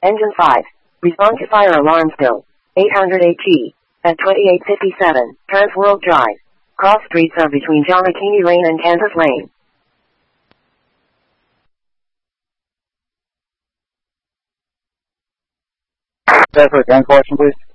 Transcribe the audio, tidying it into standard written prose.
Engine 5. Respond to fire alarm still. 800 HE. At 2857, Transworld Drive. Cross streets are between John McKinney Lane and Kansas Lane. That's for gun question, please.